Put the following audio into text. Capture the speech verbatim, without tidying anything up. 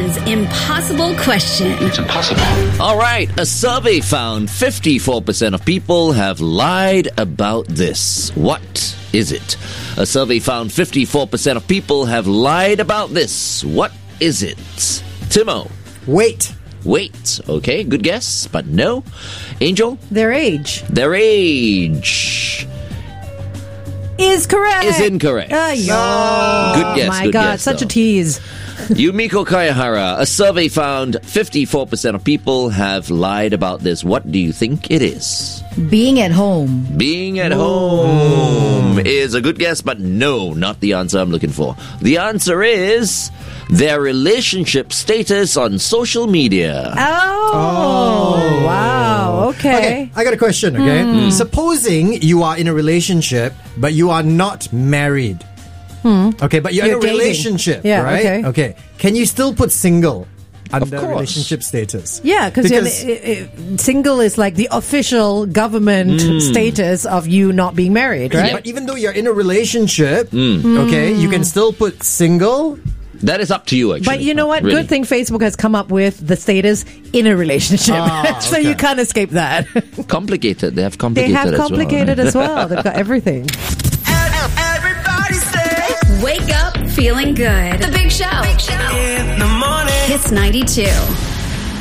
Ken's impossible question. It's impossible. All right, a survey found fifty-four percent of people have lied about this. What is it? A survey found fifty-four percent of people have lied about this. What is it? Timo. Wait. Wait. Okay, good guess, but no. Angel. Their age. Their age. Is correct. Is incorrect. Uh, oh, good guess. My good God, guess, such though. a tease. Yumiko Kayahara, a survey found fifty-four percent of people have lied about this. What do you think it is? Being at home. Being at home is a good guess, but no, not the answer I'm looking for. The answer is their relationship status on social media. Oh, oh. Wow. Okay. Okay, I got a question, okay? Mm. Supposing you are in a relationship, but you are not married. Hmm. Okay, but you're, You're in a dating. relationship, Yeah, right? okay. Okay. Can you still put single under course. relationship status? Yeah, because single is like the official government Mm. status of you not being married, right? Yeah, but even though you're in a relationship, Mm. okay, you can still put single. That is up to you, actually. But you know what? Really. Good thing Facebook has come up with the status in a relationship. Ah, so okay. you can't escape that. Complicated. They have They complicated have as well. complicated as well. They've got everything. Everybody say Wake up feeling good. The Big Show. in the morning. Hits ninety-two.